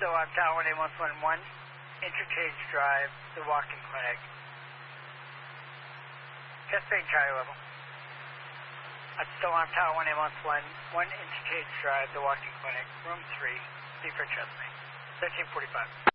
still on Tower 18111, Interchange Drive, the walk-in clinic. Chest pain, Charlie level. I'm still on Tower 18111, Interchange Drive, the walk-in clinic, room 3, C for chest pain. 1345.